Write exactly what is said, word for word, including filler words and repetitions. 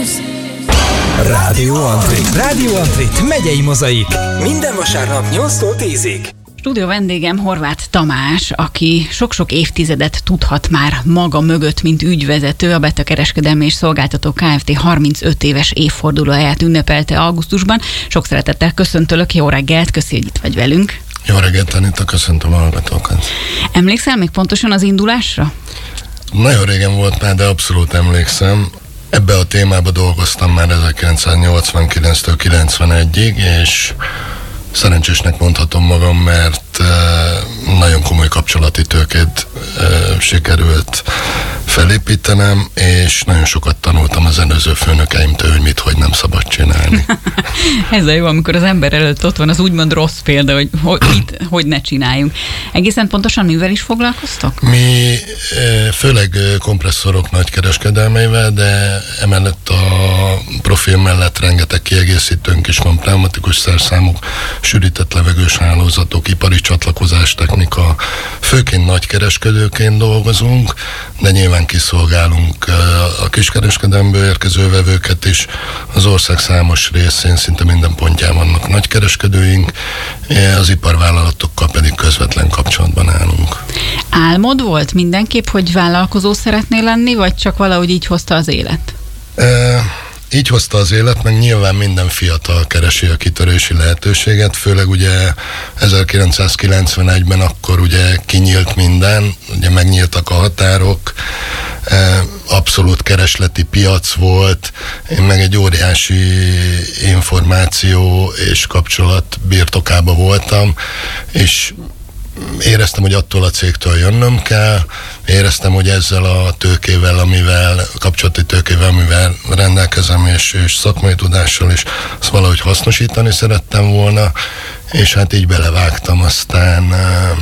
News. Rádió Antrit. Rádió Antrit, megyei mozaik. Minden vasárnap nyolctól tízig. Stúdió vendégem Horváth Tamás, aki sok-sok évtizedet tudhat már maga mögött, mint ügyvezető. A Beta Kereskedelmi és Szolgáltató Kft. harmincöt éves évfordulóját ünnepelte augusztusban. Sok szeretettel köszöntölök, jó reggelt, köszi, hogy itt vagy velünk. Jó reggelt, Anita, köszöntöm a hallgatókat. Emlékszel még pontosan az indulásra? Nagyon régen volt már, de abszolút emlékszem. Ebbe a témába dolgoztam már ezerkilencszáznyolcvankilenctől kilencvenegyig, és szerencsésnek mondhatom magam, mert nagyon komoly kapcsolati tőkét sikerült felépítenem, és nagyon sokat tanultam az előző főnökeimtől, hogy mit, hogy nem szabad csinálni. Ez a jó, amikor az ember előtt ott van az úgymond rossz példa, hogy hogy, mit, hogy ne csináljunk. Egészen pontosan mivel is foglalkoztok? Mi főleg kompresszorok nagykereskedelmeivel, de emellett a profil mellett rengeteg kiegészítőnk is van, pneumatikus szerszámok, sűrített levegős hálózatok, ipari csatlakozás technika, főként nagykereskedőként dolgozunk, de nyilván kiszolgálunk a kiskereskedelemből érkező vevőket is. Az ország számos részén, szinte minden pontján vannak nagykereskedőink, az iparvállalatokkal pedig közvetlen kapcsolatban állunk. Álmod volt mindenképp, hogy vállalkozó szeretnél lenni, vagy csak valahogy így hozta az élet? E- Így hozta az élet, meg nyilván minden fiatal keresi a kitörési lehetőséget, főleg ugye ezerkilencszázkilencvenegyben akkor ugye kinyílt minden, ugye megnyíltak a határok, abszolút keresleti piac volt, én meg egy óriási információ és kapcsolat birtokába voltam, és éreztem, hogy attól a cégtől jönnöm kell, éreztem, hogy ezzel a tőkével, amivel, kapcsolati tőkével, amivel rendelkezem, és, és szakmai tudással is, azt valahogy hasznosítani szerettem volna, és hát így belevágtam, aztán